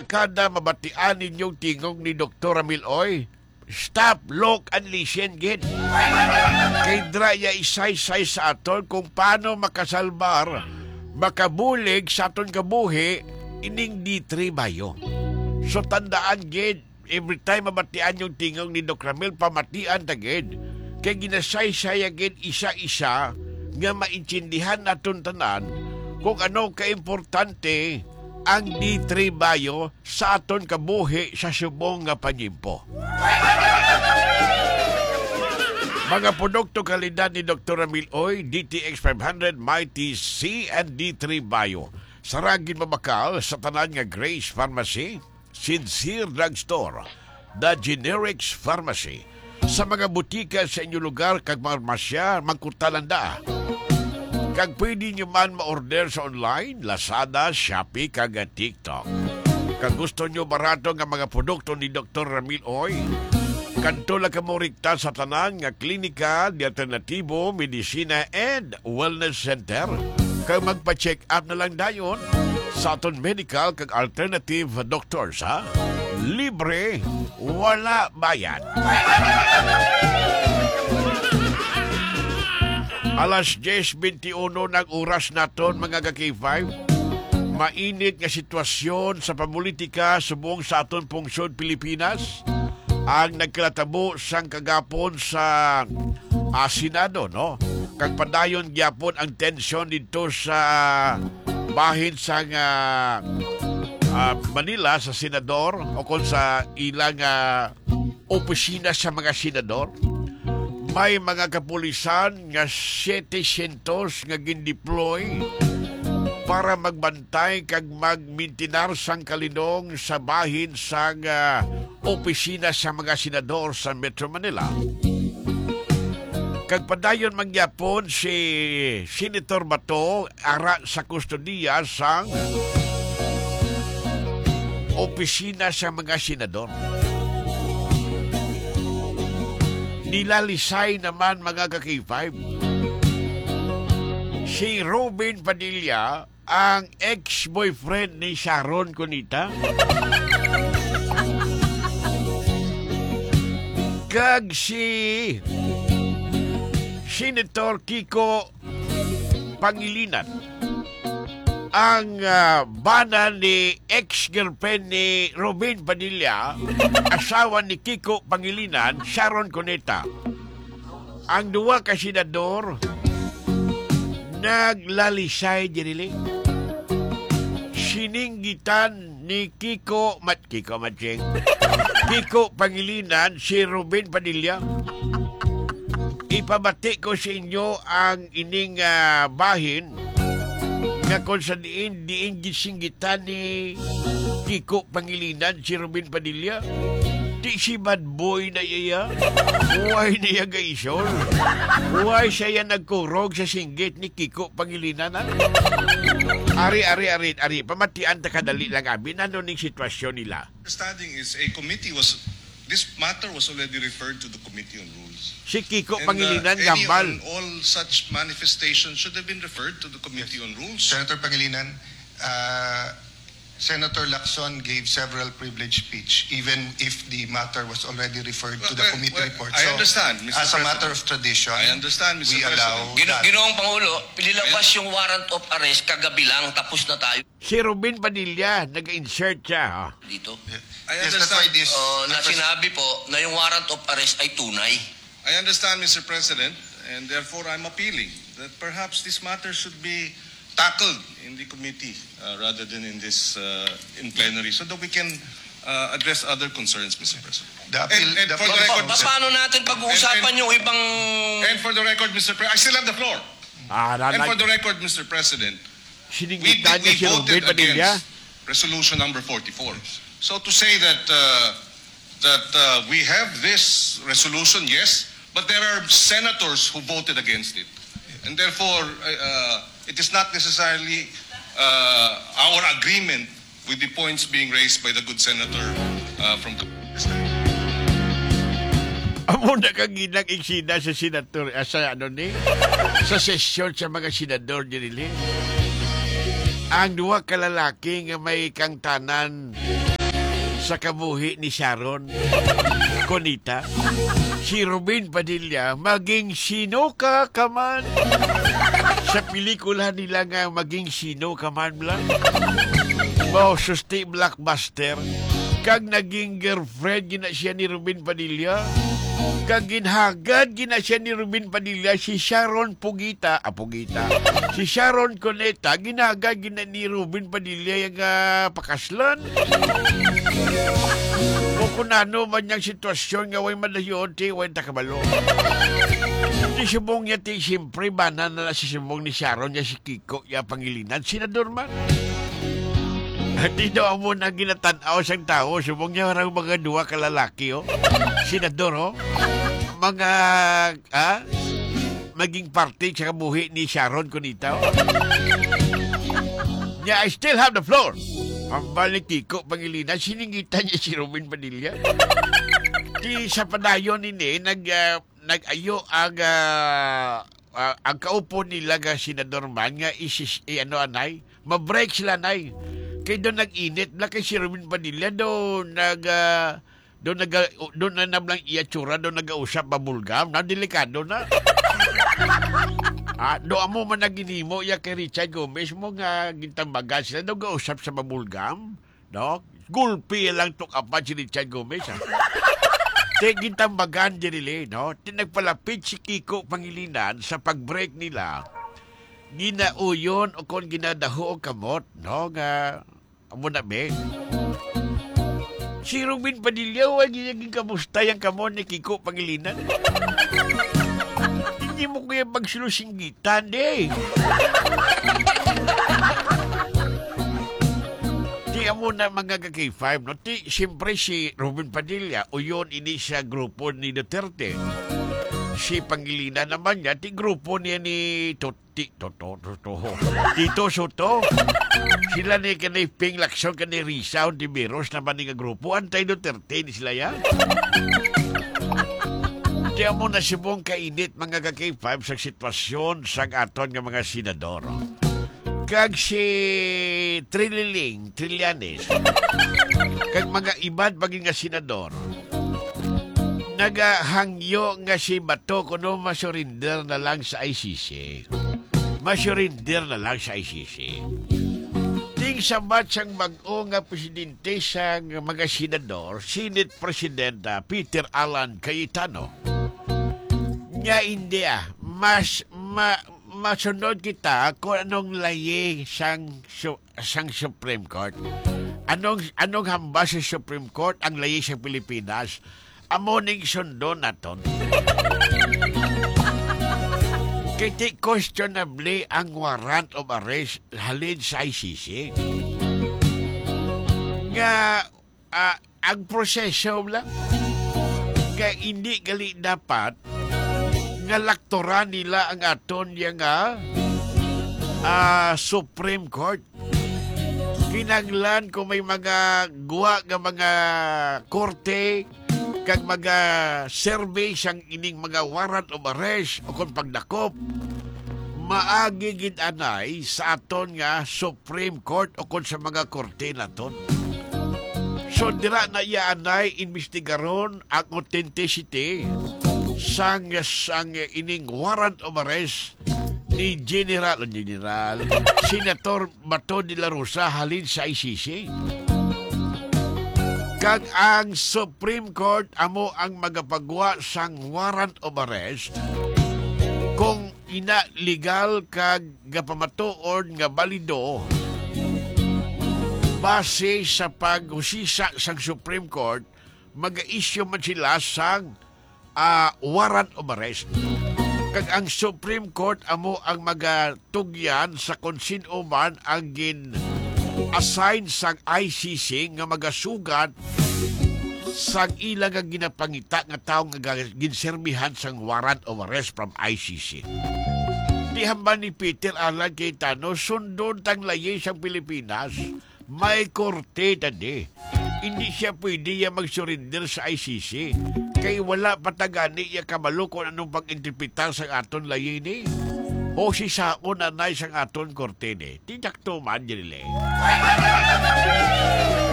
kada mabatian ninyong tingog ni Dr. Amiloy, stop, look, and listen, gid. Kay draya isay-say sa aton kung paano makasalbar, makabulig sa aton kabuhi, ining D3 bayo. So tandaan, gid, every time mabatian yung tingog ni Dr. Amil, pamatian ta, gid. Kay ginasay-say gid isa-isa nga maintindihan naton tanan kung ano kaimportante ang D3 bayo sa aton kabuhi sa subong nga panyimpo. Mga produkto kalidad ni Dr. Amiloy, DTX 500, Mighty C, and D3 bayo. Saragin mabakal sa tanan nga Grace Pharmacy, Sincere Drugstore, The Generics Pharmacy. Sa mga butika sa inyong lugar, kag marmasya, magkutalanda. Kag pwede nyo man ma-order sa online, Lazada, Shopee, kag TikTok. Kag gusto nyo barato nga mga produkto ni Dr. Amiloy, kanto lang ka mo rikta sa tanan nga klinika di alternatibo, medisina, and wellness center. Kag magpa-check up na lang dayon sa aton medical kag alternative doctors, ha? Libre, wala bayad. Alas 10:21 ng oras naton, mga ka-K5. Mainit nga sitwasyon sa pamulitika subong sa aton pungsod Pilipinas ang nagkalatabo sang kagapon sa Senado, no? Kag padayon gyapon ang tensyon dito sa bahin sang Manila sa senador o kung sa ilang opisina sa mga senador. May mga kapulisan nga 700 nga gindeploy para magbantay kag magmintinar sang kalinong sa bahin sang opisina sa mga senador sa Metro Manila. Kag padayon magyapon si Senator Bato ara sa kustodiya sang opisina sa mga senador. Nilalisay naman, mga ka-K5, si Robin Padilla, ang ex-boyfriend ni Sharon Cunita. Kag si Senator Kiko Pangilinan, ang bana ni ex-girlfriend ni Robin Padilla, asawa ni Kiko Pangilinan, Sharon Cuneta. Ang duwa ka senador naglalisay dinili. Sininggitan ni Kiko Pangilinan si Robin Padilla. Ipabati ko sa inyo ang ining bahin nga kung sa diin gisinggitan ni Kiko Pangilinan si Robin Padilla. Di si bad boy na iya. Huwag niya gaisol. Huwag siya nagkurog sa singgit ni Kiko Pangilinan. Ari. Pamatian ta kadali lang amin. Ano ning sitwasyon nila? Understanding is this matter was already referred to the Committee on Rules. Si Kiko Pangilinan gambal. All such manifestations should have been referred to the Committee on Rules. Senator Pangilinan, Senator Lacson gave several privileged speech, even if the matter was already referred to the committee report. I understand, Mr. As a President. matter of tradition, I understand, Mr. we President. allow that. Ginoong Pangulo, nilabas yung warrant of arrest kagabi lang, tapos na tayo Si Robin Padilla, nag-insert siya. dito. I Yes, that's why understand. this... Na sinabi po na yung warrant of arrest ay tunay. I understand, Mr. President, and therefore I'm appealing that perhaps this matter should be tackled in the committee rather than in this in plenary, so that we can address other concerns, Mr. President. The appeal, And for the record, Mr. Paano natin pag-uusapan yung ibang... And for the record, Mr. President, I still have the floor. And for the record, Mr. President, we Sininggitan niya si Robin voted Padilla. against resolution number 44. So to say that we have this resolution, yes, but there are senators who voted against it, and therefore it is not necessarily our agreement with the points being raised by the good senator from. Amo na kang ginag-iksina sa senator, sa sa sesyon sa mga senador dinili. Ang duwa kalalaki nga may kangtanan sa kabuhi ni Sharon Cunita. Si Ruben Padilla, maging sino ka man. Sa pelikula nila nga, maging sino ka man lang. Wow, susti blockbuster. Kag naging girlfriend, gina siya ni Ruben Padilla. Kag ginhagad, gina siya ni Ruben Padilla, si Sharon Pugita. Si Sharon Cuneta, ginhagad, gina ni Ruben Padilla yung pakaslan. O kung ano man yung sitwasyon nga way madayon, ti way takabalo. Di subong niya ti siyempre bana na si subong ni Sharon niya si Kiko ya Pangilinan, senador man. Di daw mo na ginatanaw sang tao, subong niya parang mga dua kalalaki, senador, mga, maging parte sa kabuhi ni Sharon Cunita. Yeah, I still have the floor. Ang balik Kiko Pangilinan, siningitan niya si Ruben Padilla. Di sa padayon ini, nag-ayo ang kaupo nila nga senador man nga anay, ma-break sila anay. Kaya doon nag-init na kay si Ruben Padilla doon na nablang iatsura, doon nag-ausap babulgam, na delikado na. Doon mo man naginimo ya kay Richard Gomez mo nga gintambagan sila, doon nag-ausap sa babulgam, no? Gulpi lang tukapan si Richard Gomez, Te gintambagan dinili, no? Tinagpalapit si Kiko Pangilinan sa pag-break nila. Ginauyon o kung ginadaho o kamot, no? Nga, amo na be. Si Ruben Padilla, wag naging kamusta yung kamot ni Kiko Pangilinan. Hindi mo kaya magsulusinggitan, Amo na mga K5, no? Siyempre si Ruben Padilla, uyon ini sa grupo ni Duterte. Si Pangilinan naman niya, grupo niya ni Tito Soto. Sila ni kanay Ping Lacson, kanay Rizal, Tiberos naman ni grupo. Anti-Duterte ni sila yan. Di amo na sibong kainit mga K5 sa sitwasyon sa aton ng mga senador. Kag si Trillanes, kag mga ibad baging nga senador, nagahangyo nga si Bato kuno masurinder na lang sa ICC. Ting sabat sang mag-o nga presidente sang mga senador, Senate President Peter Alan Cayetano. Nga hindi masunod kita kung anong layi sang Supreme Court. Anong hamba sa Supreme Court ang layi sa Pilipinas? Amoning sundo naton. Kaya questionably ang warrant of arrest halin sa ICC. Nga ang proseso lang. Kaya hindi gali dapat nga laktoran nila ang aton yung Supreme Court. Kinanglan kung may mga guwa nga mga korte kag mga survey sang ining mga warrant of arrest o kung pagdakop, maagi gid anay sa aton nga Supreme Court o kung sa mga korte naton. So dira na ianay investigaron ang authenticity sang ining warrant of arrest ni General Senator Bato de la Rosa halin sa ICC. Kag ang Supreme Court amo ang magapagwa sang warrant of arrest kung ina legal kag gapamatuod nga balido base sa paghusisa sang Supreme Court, mag-issue man sila sang warrant of arrest. Kag ang Supreme Court amo ang magatugyan sa kung sino man ang assign sang ICC nga magasugat sang ilang nga ginapangita nga taong nga ginserbihan sang warrant of arrest from ICC. Di hamba ni Peter Alan Cayetano sundon tang layi sang Pilipinas. May korte tadi. Hindi siya pwede mag-surrender sa ICC. Kay wala patagani ya kabalo kung anong pag-interpretar sa aton layi ni. O si saon anay sang aton korte ni. Tiyak to man dili.